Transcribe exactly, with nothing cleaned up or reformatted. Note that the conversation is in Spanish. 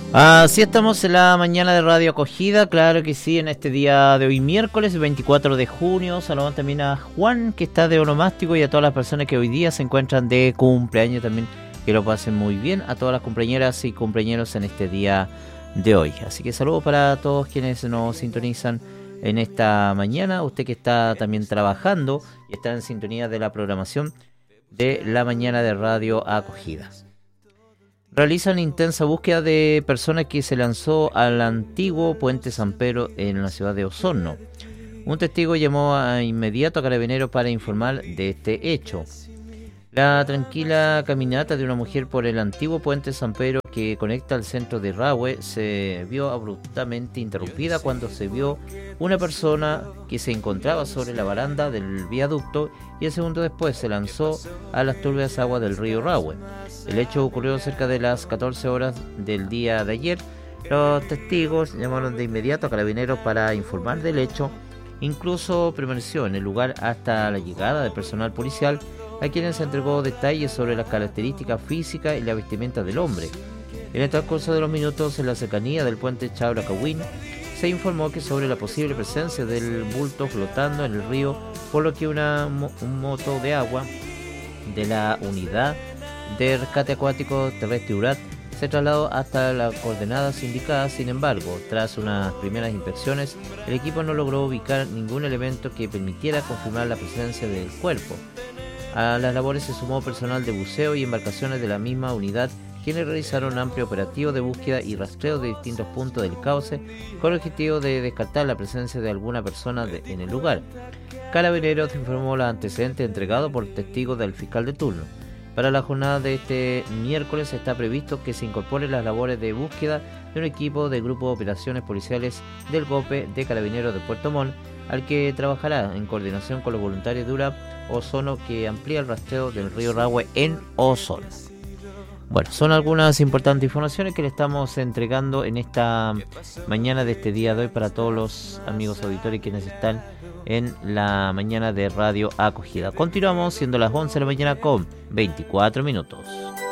Así estamos en la mañana de Radio Acogida, claro que sí, en este día de hoy miércoles veinticuatro de junio. Saludamos también a Juan, que está de onomástico, y a todas las personas que hoy día se encuentran de cumpleaños también, que lo pasen muy bien, a todas las cumpleañeras y cumpleañeros en este día de hoy. Así que saludos para todos quienes nos sintonizan en esta mañana, usted que está también trabajando y está en sintonía de la programación de la mañana de Radio Acogida. Realizan intensa búsqueda de personas que se lanzó al antiguo puente San Pedro en la ciudad de Osorno. Un testigo llamó a inmediato a Carabineros para informar de este hecho. La tranquila caminata de una mujer por el antiguo puente San Pedro que conecta al centro de Rahue se vio abruptamente interrumpida cuando se vio una persona que se encontraba sobre la baranda del viaducto y el segundo después se lanzó a las turbias aguas del río Rahue. El hecho ocurrió cerca de las catorce horas del día de ayer. Los testigos llamaron de inmediato a Carabineros para informar del hecho. Incluso permaneció en el lugar hasta la llegada del personal policial, a quienes se entregó detalles sobre las características físicas y la vestimenta del hombre. En el transcurso de los minutos, en la cercanía del puente Chabra-Cahuín, se informó que sobre la posible presencia del bulto flotando en el río, por lo que una, un moto de agua de la unidad de rescate acuático terrestre URAT se trasladó hasta las coordenadas indicadas. Sin embargo, tras unas primeras inspecciones, el equipo no logró ubicar ningún elemento que permitiera confirmar la presencia del cuerpo. A las labores se sumó personal de buceo y embarcaciones de la misma unidad, quienes realizaron un amplio operativo de búsqueda y rastreo de distintos puntos del cauce con el objetivo de descartar la presencia de alguna persona de, en el lugar. Carabineros informó los antecedentes entregados por testigos del fiscal de turno. Para la jornada de este miércoles está previsto que se incorporen las labores de búsqueda de un equipo del Grupo de Operaciones Policiales del GOPE de Carabineros de Puerto Montt, al que trabajará en coordinación con los voluntarios de URAP Osorno, que amplía el rastreo del río Rahue en Osorno. Bueno, son algunas importantes informaciones que le estamos entregando en esta mañana de este día de hoy para todos los amigos auditores quienes están en la mañana de Radio Acogida. Continuamos siendo las once de la mañana con veinticuatro minutos.